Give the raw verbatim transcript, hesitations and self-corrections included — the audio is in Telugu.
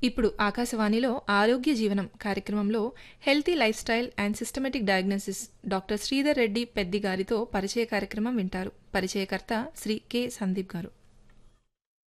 ఇప్పుడు ఆకాశవాణిలో ఆరోగ్య జీవనం కార్యక్రమంలో healthy life style and systematic diagnosis doctor Sridhar Reddy Peddi గారితో పరిచయ కార్యక్రమం వింటారు. పరిచయకర్త శ్రీ కె సందీప్ గారు.